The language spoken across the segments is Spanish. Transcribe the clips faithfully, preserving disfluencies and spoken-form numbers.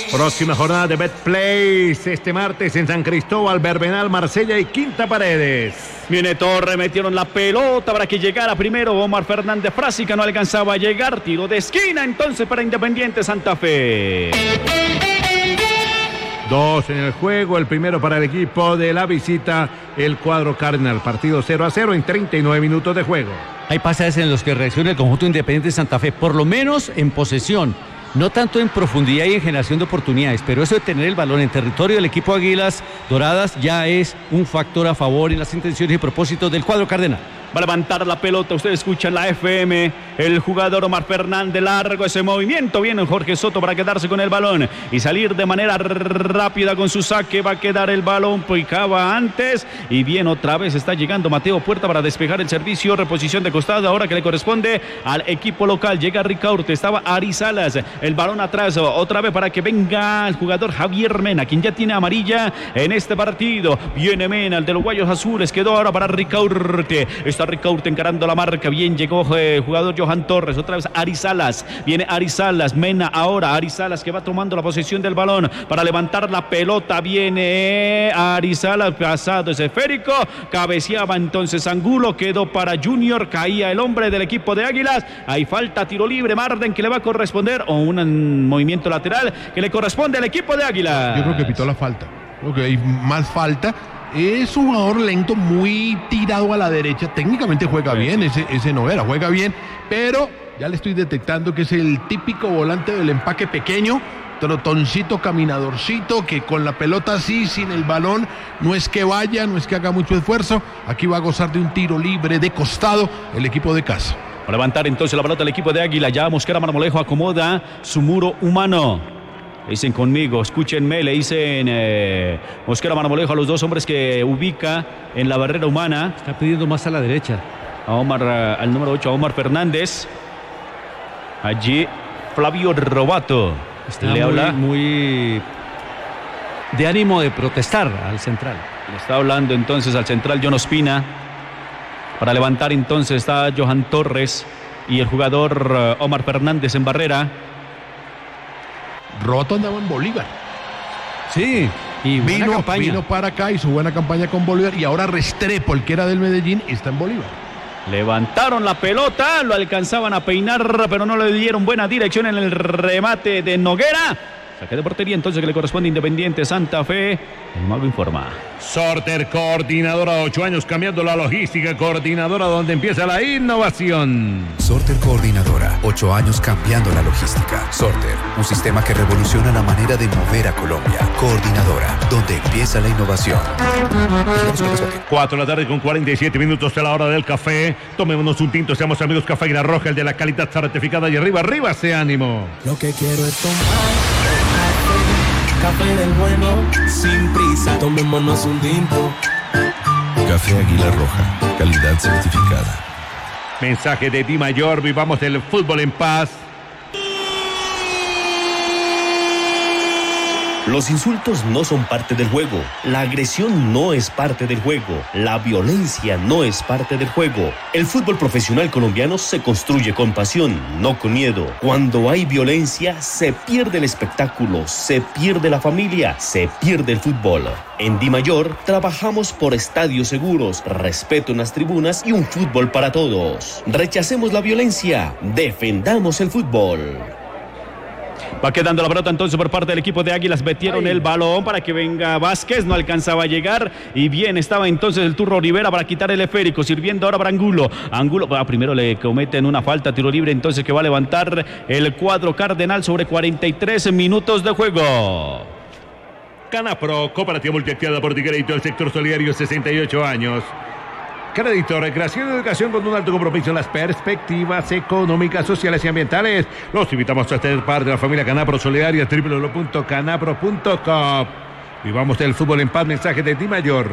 Próxima jornada de Betplace este martes en San Cristóbal, Verbenal, Marsella y Quinta Paredes. Viene Torre, metieron la pelota para que llegara primero Omar Fernández Frásica, no alcanzaba a llegar, tiro de esquina entonces para Independiente Santa Fe. Dos en el juego, el primero para el equipo de la visita, el cuadro Cardenal. Partido cero a cero en treinta y nueve minutos de juego. Hay pasajes en los que reacciona el conjunto Independiente Santa Fe, por lo menos en posesión. No tanto en profundidad y en generación de oportunidades, pero eso de tener el balón en territorio del equipo Águilas Doradas ya es un factor a favor en las intenciones y propósitos del cuadro cardenal. Va a levantar la pelota, ustedes escuchan la F M, el jugador Omar Fernández, largo ese movimiento, viene Jorge Soto para quedarse con el balón y salir de manera rápida con su saque, va a quedar el balón, picaba antes y bien otra vez está llegando Mateo Puerta para despejar el servicio, reposición de costado, ahora que le corresponde al equipo local, llega Ricaurte, estaba Ari Salas, el balón atrás, otra vez para que venga el jugador Javier Mena, quien ya tiene amarilla en este partido, viene Mena, el de los Guayos Azules, quedó ahora para Ricaurte, está Ricaurte encarando la marca, bien llegó el jugador Johan Torres, otra vez Ari Salas, viene Ari Salas, Mena ahora, Ari Salas que va tomando la posesión del balón para levantar la pelota, viene Ari Salas, pasado ese esférico, cabeceaba entonces Angulo, quedó para Junior, caía el hombre del equipo de Águilas, hay falta, tiro libre, Marden que le va a corresponder, o un movimiento lateral que le corresponde al equipo de Águilas. Yo creo que pitó la falta, creo que hay más falta. Es un jugador lento, muy tirado a la derecha. Técnicamente juega bien, ese, ese Noguera, juega bien, pero ya le estoy detectando que es el típico volante del empaque pequeño, trotoncito, caminadorcito, que con la pelota así, sin el balón, no es que vaya, no es que haga mucho esfuerzo. Aquí va a gozar de un tiro libre de costado el equipo de casa. Va a levantar entonces la pelota el equipo de Águila. Ya Mosquera Marmolejo acomoda su muro humano. Dicen conmigo, escúchenme, le dicen eh, Mosquera Marmolejo a los dos hombres que ubica en la barrera humana. Está pidiendo más a la derecha. A Omar, al número ocho, a Omar Fernández. Allí Flavio Robato. Está le muy, habla. muy de ánimo de protestar al central. Le está hablando entonces al central John Ospina. Para levantar entonces está Johan Torres y el jugador Omar Fernández en barrera. Roto andaba en Bolívar. Sí, y buena vino, campaña. vino para acá, hizo buena campaña con Bolívar y ahora Restrepo, el que era del Medellín, está en Bolívar. Levantaron la pelota, lo alcanzaban a peinar, pero no le dieron buena dirección en el remate de Noguera. Saque de portería entonces que le corresponde a Independiente Santa Fe. El Mago informa. Sorter, coordinadora, ocho años cambiando la logística, coordinadora donde empieza la innovación. Sorter Coordinadora, ocho años cambiando la logística. Sorter, un sistema que revoluciona la manera de mover a Colombia. Coordinadora, donde empieza la innovación. cuatro de la tarde con cuarenta y siete minutos a la hora del café. Tomémonos un tinto, seamos amigos. Café Águila Roja, el de la calidad certificada. Y arriba, arriba, ese ánimo. Lo que quiero es tomar café del bueno, sin prisa, tomémonos un tinto. Café Águila Roja, calidad certificada. Mensaje de Di Mayor, vivamos el fútbol en paz. Los insultos no son parte del juego, la agresión no es parte del juego, la violencia no es parte del juego. El fútbol profesional colombiano se construye con pasión, no con miedo. Cuando hay violencia, se pierde el espectáculo, se pierde la familia, se pierde el fútbol. En Di Mayor trabajamos por estadios seguros, respeto en las tribunas y un fútbol para todos. Rechacemos la violencia, defendamos el fútbol. Va quedando la pelota entonces por parte del equipo de Águilas. Metieron el balón para que venga Vázquez. No alcanzaba a llegar. Y bien, estaba entonces el Turro Rivera para quitar el esférico. Sirviendo ahora para Angulo. Angulo, ah, primero le cometen una falta, tiro libre. Entonces que va a levantar el cuadro cardenal sobre cuarenta y tres minutos de juego. Canapro, cooperativa multiactivada por crédito del sector solidario, sesenta y ocho años. Crédito, recreación y educación con un alto compromiso en las perspectivas económicas, sociales y ambientales. Los invitamos a ser parte de la familia Canapro Solidaria, doble u doble u doble u punto canapro punto com. Vivamos el fútbol en paz, mensaje de Di Mayor.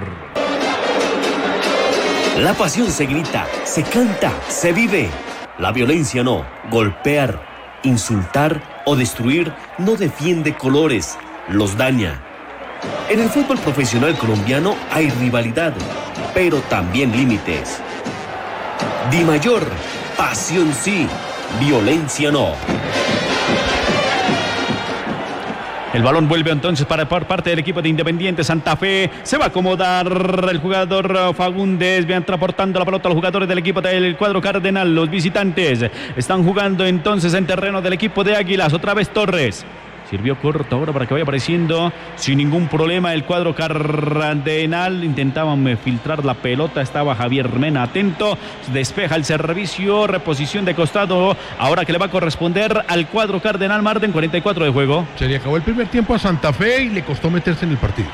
La pasión se grita, se canta, se vive. La violencia no. Golpear, insultar o destruir no defiende colores, los daña. En el fútbol profesional colombiano hay rivalidad, pero también límites. Di Mayor, pasión sí, violencia no. El balón vuelve entonces para por parte del equipo de Independiente Santa Fe. Se va a acomodar el jugador Fagundes. Vean transportando la pelota a los jugadores del equipo del cuadro cardenal. Los visitantes están jugando entonces en terreno del equipo de Águilas. Otra vez Torres. Sirvió corto ahora para que vaya apareciendo sin ningún problema el cuadro cardenal. Intentaban filtrar la pelota. Estaba Javier Mena atento. Despeja el servicio. Reposición de costado. Ahora que le va a corresponder al cuadro cardenal. Marden, cuarenta y cuatro de juego. Se le acabó el primer tiempo a Santa Fe y le costó meterse en el partido.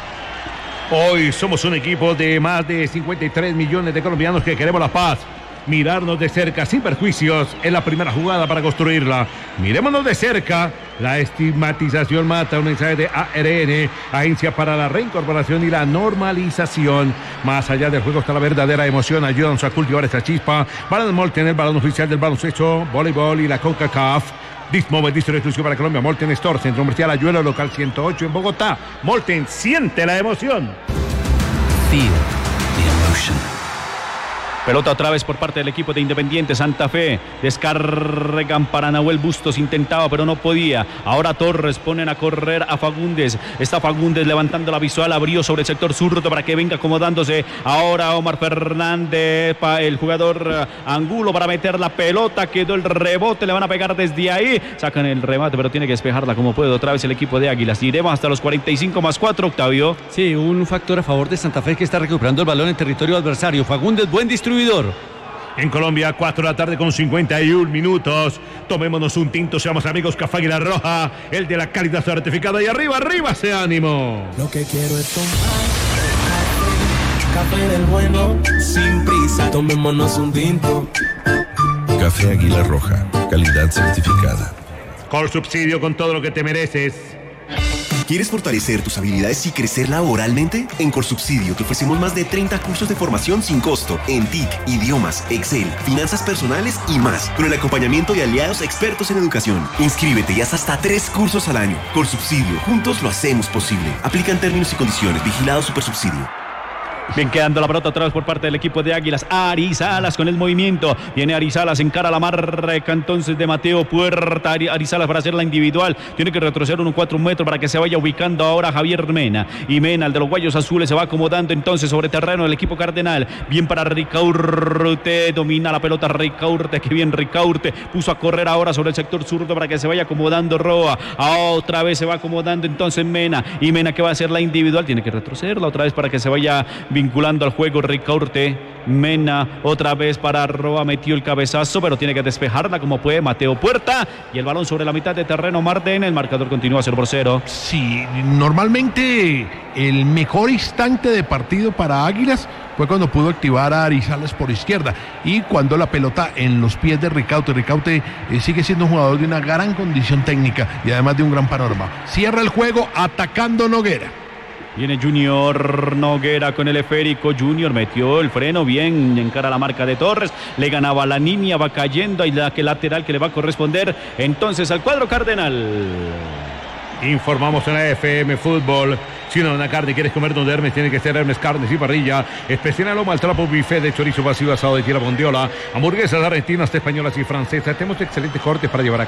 Hoy somos un equipo de más de cincuenta y tres millones de colombianos que queremos la paz. Mirarnos de cerca sin perjuicios es la primera jugada para construirla. Mirémonos de cerca. La estigmatización mata. Un mensaje de A R N, Agencia para la Reincorporación y la Normalización. Más allá del juego está la verdadera emoción. Ayúdanos a cultivar esta chispa. Balón Molten, el balón oficial del baloncesto, voleibol y la CONCACAF. This Moment, distribución exclusivo para Colombia. Molten Store, Centro Comercial Ayuelo, local ciento ocho en Bogotá. Molten, siente la emoción. Feel the emotion. Pelota otra vez por parte del equipo de Independiente Santa Fe. Descargan para Nahuel Bustos. Intentaba pero no podía. Ahora Torres ponen a correr a Fagundes. Está Fagundes levantando la visual. Abrió sobre el sector zurdo para que venga acomodándose. Ahora Omar Fernández. El jugador Angulo para meter la pelota. Quedó el rebote. Le van a pegar desde ahí. Sacan el remate pero tiene que despejarla como puede. Otra vez el equipo de Águilas. Iremos hasta los cuarenta y cinco más cuatro, Octavio. Sí, un factor a favor de Santa Fe que está recuperando el balón en territorio adversario. Fagundes, buen distribuidor. En Colombia, cuatro de la tarde con cincuenta y un minutos. Tomémonos un tinto, seamos amigos. Café Águila Roja, el de la calidad certificada. Y arriba, arriba, ese ánimo. Lo que quiero es tomar café del bueno, sin prisa. Tomémonos un tinto. Café Águila Roja, calidad certificada. Con subsidio, con todo lo que te mereces. ¿Quieres fortalecer tus habilidades y crecer laboralmente? En Corsubsidio te ofrecemos más de treinta cursos de formación sin costo en T I C, idiomas, Excel, finanzas personales y más, con el acompañamiento de aliados expertos en educación. Inscríbete y haz hasta tres cursos al año. Corsubsidio, juntos lo hacemos posible. Aplican términos y condiciones. Vigilado Supersubsidio. Bien, quedando la pelota otra vez por parte del equipo de Águilas. Arizalas con el movimiento. Viene Arizalas, encara la marca entonces de Mateo Puerta. Arizalas para hacer la individual. Tiene que retroceder unos cuatro metros para que se vaya ubicando ahora Javier Mena. Y Mena, el de los guayos azules, se va acomodando entonces sobre terreno del equipo cardenal. Bien para Ricaurte. Domina la pelota Ricaurte. Que bien Ricaurte. Puso a correr ahora sobre el sector zurdo para que se vaya acomodando Roa. Otra vez se va acomodando entonces Mena. Y Mena que va a hacer la individual. Tiene que retrocederla otra vez para que se vaya vinculando al juego Ricaurte. Mena otra vez para Roa, metió el cabezazo pero tiene que despejarla como puede Mateo Puerta y el balón sobre la mitad de terreno. Marden, el marcador continúa cero por cero. Sí, normalmente el mejor instante de partido para Águilas fue cuando pudo activar a Arizalas por izquierda y cuando la pelota en los pies de Ricaurte. Ricaurte eh, sigue siendo un jugador de una gran condición técnica y además de un gran panorama. Cierra el juego atacando Noguera. Viene Junior Noguera con el esférico. Junior metió el freno bien, encara la marca de Torres. Le ganaba la línea, va cayendo. Hay la que lateral que le va a corresponder entonces al cuadro cardenal. Informamos en la F M Fútbol. Si una dona carne quieres comer donde Hermes, tiene que ser Hermes Carnes y Parrilla. Especial loma al trapo, buffet de chorizo vacío, asado de tira bondiola, hamburguesas argentinas, españolas y francesas. Tenemos excelentes cortes para llevar a